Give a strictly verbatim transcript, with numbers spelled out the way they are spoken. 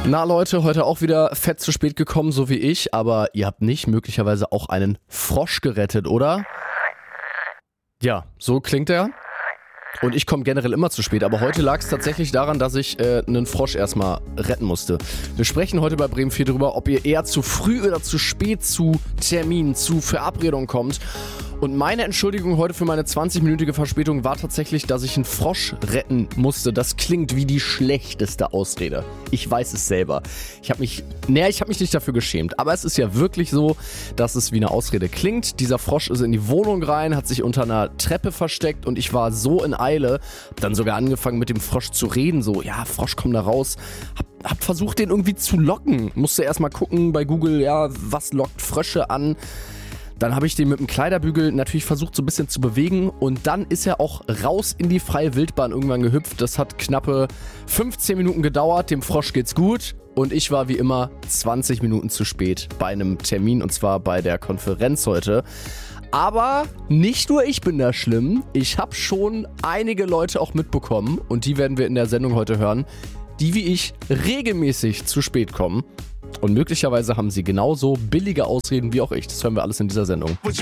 Na Leute, heute auch wieder fett zu spät gekommen, so wie ich, aber ihr habt nicht möglicherweise auch einen Frosch gerettet, oder? Ja, so klingt er. Und ich komme generell immer zu spät, aber heute lag es tatsächlich daran, dass ich äh, einen Frosch erstmal retten musste. Wir sprechen heute bei Bremen vier drüber, ob ihr eher zu früh oder zu spät zu Terminen, zu Verabredungen kommt. Und meine Entschuldigung heute für meine zwanzig-minütige Verspätung war tatsächlich, dass ich einen Frosch retten musste. Das klingt wie die schlechteste Ausrede. Ich weiß es selber. Ich habe mich, naja, ich habe mich nicht dafür geschämt. Aber es ist ja wirklich so, dass es wie eine Ausrede klingt. Dieser Frosch ist in die Wohnung rein, hat sich unter einer Treppe versteckt und ich war so in Eile. Hab dann sogar angefangen mit dem Frosch zu reden. So, ja, Frosch, komm da raus. Hab, hab versucht, den irgendwie zu locken. Musste erstmal gucken bei Google, ja, was lockt Frösche an. Dann habe ich den mit dem Kleiderbügel natürlich versucht so ein bisschen zu bewegen und dann ist er auch raus in die freie Wildbahn irgendwann gehüpft. Das hat knappe fünfzehn Minuten gedauert, dem Frosch geht's gut und ich war wie immer zwanzig Minuten zu spät bei einem Termin und zwar bei der Konferenz heute. Aber nicht nur ich bin da schlimm, ich habe schon einige Leute auch mitbekommen und die werden wir in der Sendung heute hören, die wie ich regelmäßig zu spät kommen. Und möglicherweise haben sie genauso billige Ausreden wie auch ich. Das hören wir alles in dieser Sendung.